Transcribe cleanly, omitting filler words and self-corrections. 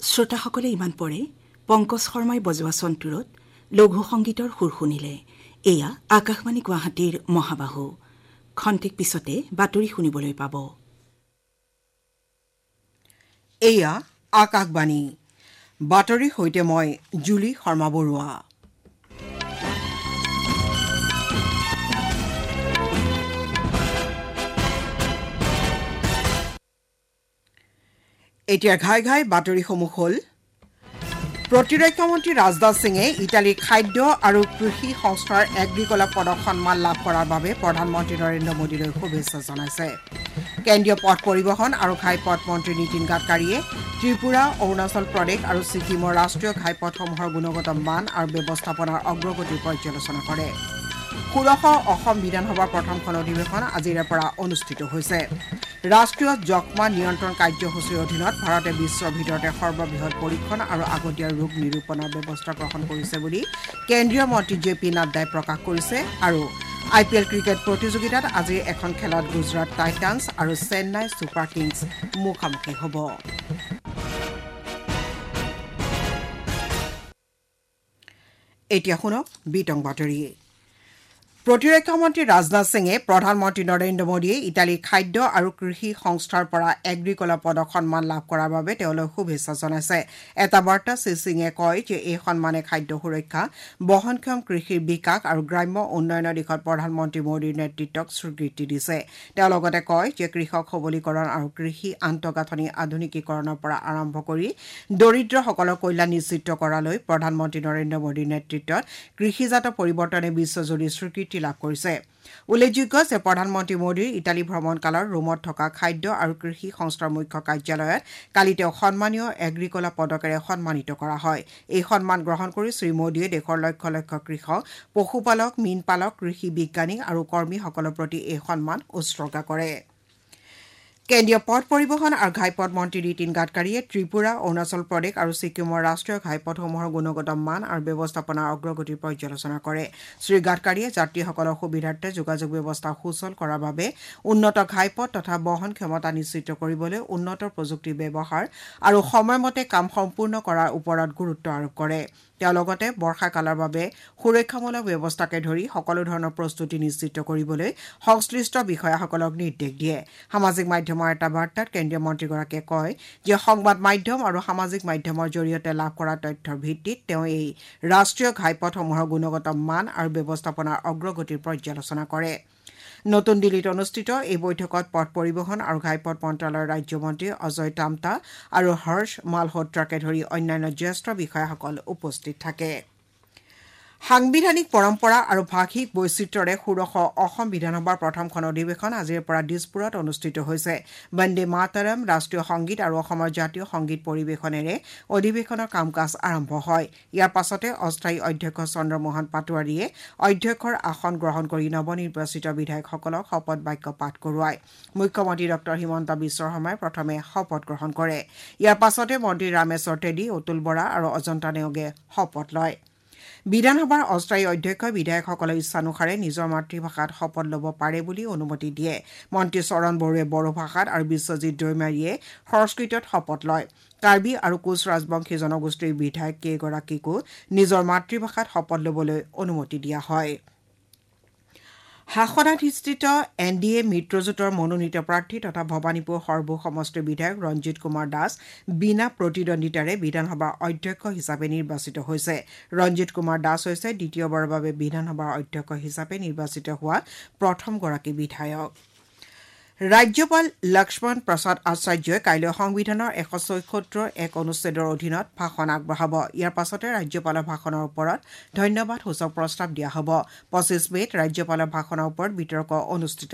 শ্ৰোতাসকলে ইমান পৰে পংকজ শৰ্মাই বজোৱা চন্তুৰত লঘু সংগীতৰ সুৰ শুনিলে। এয়া আকাশবাণী গুৱাহাটীৰ মহাবাহু। খন্তেক পিছতে বাতৰি শুনিবলৈ পাব। এয়া আকাশবাণী বাতৰিৰ সৈতে মই জুলি শৰ্মা বৰুৱা। এতিয়া ঘাই ঘাই বাতৰিসমূহ হ'ল। প্ৰতিৰক্ষা মন্ত্ৰী ৰাজনাথ সিঙে ইটালীৰ খাদ্য আৰু কৃষি সংস্থাৰ এগ্ৰিকলা পদক সন্মান লাভ কৰাৰ বাবে প্ৰধানমন্ত্ৰী নৰেন্দ্ৰ মোদীলৈ শুভেচ্ছা জনাইছে। কেন্দ্ৰীয় পথ পৰিবহণ আৰু ঘাইপথ মন্ত্ৰী নীতিন গাডকাৰীয়ে ত্ৰিপুৰা, অৰুণাচল প্ৰদেশ আৰু ছিকিমৰ ৰাষ্ট্ৰীয় ঘাইপথসমূহৰ গুণগত মান আৰু ব্যৱস্থাপনাৰ অগ্ৰগতিৰ পৰ্যালোচনা কৰে। ১৬শ অসম বিধানসভাৰ প্ৰথমখন অধিৱেশন আজিৰে পৰা অনুষ্ঠিত হৈছে। ৰাষ্ট্ৰীয় যক্ষ্মা নিয়ন্ত্ৰণ কাৰ্যসূচীৰ অধীনত ভাৰতে বিশ্বৰ ভিতৰতে সৰ্ববৃহৎ পৰীক্ষণ আৰু আগতীয়া ৰোগ নিৰূপণৰ ব্যৱস্থা গ্ৰহণ কৰিছে বুলি কেন্দ্ৰীয় মন্ত্ৰী জে পি নাড্ডাই প্ৰকাশ কৰিছে। আৰু IPL ক্ৰিকেট প্ৰতিযোগিতাত আজিৰ এখন খেলত গুজৰাট টাইটান্ছ আৰু চেন্নাই ছুপাৰ কিংছ মুখামুখি হ'ব। এতিয়া শুনক বিতং বাতৰি। প্ৰতিৰক্ষা মন্ত্ৰী ৰাজনাথ সিঙে প্ৰধানমন্ত্ৰী নৰেন্দ্ৰ মোদীয়ে ইটালীৰ খাদ্য আৰু কৃষি সংস্থাৰ পৰা এগ্ৰিকলা পদক সন্মান লাভ কৰাৰ বাবে তেওঁলৈ শুভেচ্ছা জনাইছে। এটা বাৰ্তাত শ্ৰীসিঙে কয় যে এই সন্মানে খাদ্য সুৰক্ষা, বহনক্ষম কৃষিৰ বিকাশ আৰু গ্ৰাম্য উন্নয়নৰ দিশত প্ৰধানমন্ত্ৰী মোদীৰ নেতৃত্বক স্বীকৃতি দিছে। তেওঁ লগতে কয় যে কৃষক সবলীকৰণ আৰু কৃষি আন্তঃগাঁথনি আধুনিকীকৰণৰ পৰা আৰম্ভ কৰি দৰিদ্ৰসকলৰ কল্যাণ নিশ্চিত কৰালৈ প্ৰধানমন্ত্ৰী নৰেন্দ্ৰ মোদীৰ নেতৃত্বত কৃষিজাত পৰিৱৰ্তনে বিশ্বজুৰি স্বীকৃতি লাভ কৰিছে। উল্লেখযোগ্য যে প্ৰধানমন্ত্ৰী মোদীৰ ইটালী ভ্ৰমণকালৰ ৰোমত থকা খাদ্য আৰু কৃষি সংস্থাৰ মুখ্য কাৰ্যালয়ত কালি তেওঁক সন্মানীয় এগ্ৰিকলা পদকেৰে সন্মানিত কৰা হয়। এই সন্মান গ্ৰহণ কৰি শ্ৰীমোদীয়ে দেশৰ লক্ষ লক্ষ কৃষক, পশুপালক, মীনপালক, কৃষি বিজ্ঞানী আৰু কৰ্মীসকলৰ প্ৰতি এই সন্মান উৎসৰ্গা কৰে। কেন্দ্ৰীয় পথ পৰিবহণ আৰু ঘাইপথ মন্ত্ৰী নীতিন গাডকাৰীয়ে ত্ৰিপুৰা, অৰুণাচল প্ৰদেশ আৰু ছিকিমৰ ৰাষ্ট্ৰীয় ঘাইপথসমূহৰ গুণগত মান আৰু ব্যৱস্থাপনাৰ অগ্ৰগতিৰ পৰ্যালোচনা কৰে। শ্ৰীগাডকাৰীয়ে যাত্ৰীসকলৰ সুবিধাৰ্থে যোগাযোগ ব্যৱস্থা সুচল কৰাৰ বাবে উন্নত ঘাইপথ তথা বহন ক্ষমতা নিশ্চিত কৰিবলৈ উন্নত প্ৰযুক্তিৰ ব্যৱহাৰ আৰু সময়মতে কাম সম্পূৰ্ণ কৰাৰ ওপৰত গুৰুত্ব আৰোপ কৰে। তেওঁ লগতে বৰ্ষাকালৰ বাবে সুৰক্ষামূলক ব্যৱস্থাকে ধৰি সকলো ধৰণৰ প্ৰস্তুতি নিশ্চিত কৰিবলৈ সংশ্লিষ্ট বিষয়াসকলক নিৰ্দেশ দিয়ে। সামাজিক মাধ্যমৰ এটা বাৰ্তাত কেন্দ্ৰীয় মন্ত্ৰীগৰাকীয়ে কয় যে সংবাদ মাধ্যম আৰু সামাজিক মাধ্যমৰ জৰিয়তে লাভ কৰা তথ্যৰ ভিত্তিত তেওঁ এই ৰাষ্ট্ৰীয় ঘাইপথসমূহৰ গুণগত মান আৰু ব্যৱস্থাপনাৰ অগ্ৰগতিৰ পৰ্যালোচনা কৰে। নতুন দিল্লীত অনুষ্ঠিত এই বৈঠকত পথ পৰিবহণ আৰু ঘাইপথ মন্ত্ৰালয়ৰ ৰাজ্যমন্ত্ৰী অজয় টামটা আৰু হৰ্ষ মালহোত্ৰাকে ধৰি অন্যান্য জ্যেষ্ঠ বিষয়াসকল উপস্থিত থাকে। সাংবিধানিক পৰম্পৰা আৰু ভাষিক বৈচিত্ৰ্যৰে ১৬শ অসম বিধানসভাৰ প্ৰথমখন অধিৱেশন আজিৰ পৰা দিছপুৰত অনুষ্ঠিত হৈছে। বন্দে মাতৰম, ৰাষ্ট্ৰীয় সংগীত আৰু অসমৰ জাতীয় সংগীত পৰিৱেশনেৰে অধিৱেশনৰ কাম কাজ আৰম্ভ হয়। ইয়াৰ পাছতে অস্থায়ী অধ্যক্ষ চন্দ্ৰমোহন পাটোৱাৰীয়ে অধ্যক্ষৰ আসন গ্ৰহণ কৰি নৱনিৰ্বাচিত বিধায়কসকলক শপত বাক্য পাঠ কৰোৱায়। মুখ্যমন্ত্ৰী ডঃ হিমন্ত বিশ্ব শৰ্মাই প্ৰথমে শপত গ্ৰহণ কৰে। ইয়াৰ পাছতে মন্ত্ৰী ৰামেশ্বৰ তেলী, অতুল বৰা আৰু অজন্তা নেওগে শপত লয়। বিধানসভাৰ অস্থায়ী অধ্যক্ষই বিধায়কসকলৰ ইচ্ছানুসাৰে নিজৰ মাতৃভাষাত শপত ল'ব পাৰে বুলি অনুমতি দিয়ে। মন্ত্ৰী চৰণ বড়োৱে বড়ো ভাষাত আৰু বিশ্বজিৎ দৈমাৰীয়ে সংস্কৃতত শপত লয়। কাৰ্বি আৰু কোচ ৰাজবংশী জনগোষ্ঠীৰ বিধায়ক কেইগৰাকীকো নিজৰ মাতৃভাষাত শপত ল'বলৈ অনুমতি দিয়া হয়। শাসনাধিষ্ঠিত NDA মিত্ৰজোঁটৰ মনোনীত প্ৰাৰ্থী তথা ভৱানীপুৰ সৰ্বো সমষ্টিৰ বিধায়ক ৰঞ্জিত কুমাৰ দাস বিনা প্ৰতিদ্বন্দ্বিতাৰে বিধানসভাৰ অধ্যক্ষ হিচাপে নিৰ্বাচিত হৈছে। ৰঞ্জিত কুমাৰ দাস হৈছে দ্বিতীয়বাৰৰ বাবে বিধানসভাৰ অধ্যক্ষ হিচাপে নিৰ্বাচিত হোৱা প্ৰথমগৰাকী বিধায়ক। ৰাজ্যপাল লক্ষ্মণ প্ৰসাদ আচাৰ্যই কাইলৈ সংবিধানৰ ১৭৪ এক অনুচ্ছেদৰ অধীনত ভাষণ আগবঢ়াব। ইয়াৰ পাছতে ৰাজ্যপালৰ ভাষণৰ ওপৰত ধন্যবাদ সূচক প্ৰস্তাৱ দিয়া হ'ব। ২৫ মে'ত ৰাজ্যপালৰ ভাষণৰ ওপৰত বিতৰ্ক অনুষ্ঠিত